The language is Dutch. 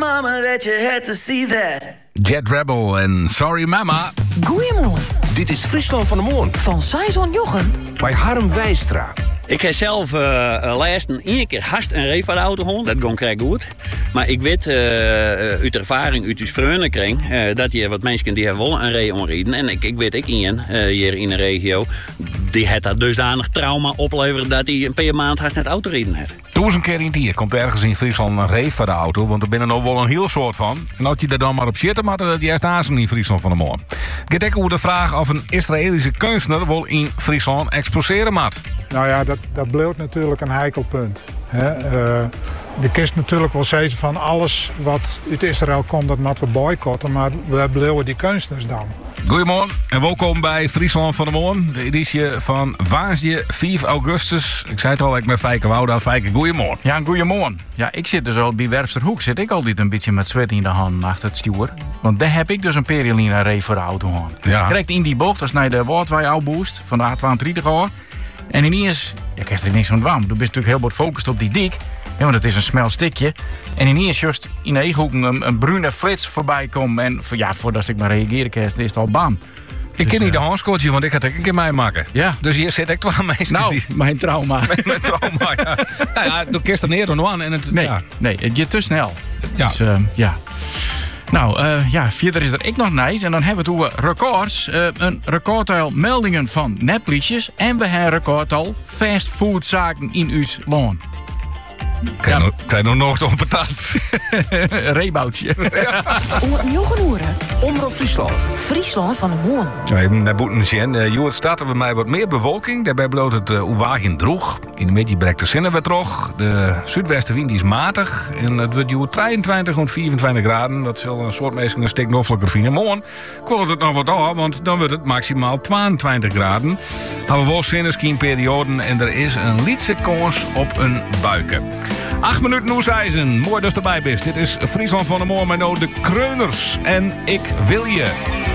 mama that you had to see that. Jet Rebel en Sorry Mama. Goeiemorgen. Dit is Friesland van de Moorn. Van Saison Jochem. Bij Harm Wijstra. Ik heb zelf laatst één keer haast een reef van de auto gehad. Dat ging krijg goed. Maar ik weet uit ervaring, uit uw vriendenkring, dat je wat mensen die hebben wel een ree onrijden. En ik weet hier in de regio, die heeft dat dusdanig trauma opleveren dat hij een paar maand haast net autorijden heeft. 1000 keer in die komt ergens in Friesland een reef van de auto, want er binnen nog wel een heel soort van. En als je er dan maar op zit, dan moet dat juist aan zijn in Friesland van de Moorn. Ik heb ook de vraag of een Israëlische kunstenaar wel in Friesland exposeren moet. Nou ja, dat blijft natuurlijk een heikel punt. Je kist natuurlijk wel zeggen van alles wat uit Israël komt, dat moeten we boycotten, maar we blijven die kunstenaars dan. Goedemorgen en welkom bij Friesland van de Moorn. De editie van woensdag 4 augustus. Ik zei het al, ik ben Fijke Wouda. Fijke, goedemorgen. Ja, goeiemorgen. Ja, ik zit dus al bij Werfsterhoek. Zit ik altijd een beetje met zweet in de hand achter het stuur. Want daar heb ik dus een Perelina reef voor de auto gehad. Ja. Direct in die bocht, als naar de Woordwij-Outboost van de A32 hoor. En ineens, ik heb er niks van dwam. Du bent natuurlijk heel wat gefocust op die dik. Ja, want het is een smal stikje. En ineens juist in de hoek een bruine flits voorbij komt. En voordat ik maar reageren kan, is het al bam. Ik ken niet de handskootje, want ik ga het een keer mij maken. Ja. Dus hier zit ik 12 mensen. Nou, mijn trauma. Mijn trauma, ja. Nou ja, doe kist er neer dan aan. En het, Nee, ja. nee, het gaat te snel. Ja. Dus, ja. Nou, verder is er ik nog nice. En dan hebben we het over records. Een recordtal meldingen van nepliedjes. En we hebben een recordtal fastfoodzaken in uw land. Krijg nog nooit op patat. Reeboutje. Oer Jochemoeren. Omroep Friesland. Friesland van de Moorn. Naar Boetensjen. Joert staat er bij mij wat meer bewolking. Daarbij bloot het Oewagen droeg. In de middag breekt de zinnen weer terug. De zuidwestenwind die is matig. En het wordt Joert 23 en 24 graden. Dat zal een soort meestal een stuk noffelijker vinden. Morgen komt het nog wat aan, want dan wordt het maximaal 22 graden. Hebben we wel zinneskienperioden en er is een lietse kans op een buiken. 8 minuten Noesijzen. Mooi dat je erbij bent. Dit is Friesland van de Moorn met nou de Kreuners. En ik wil je.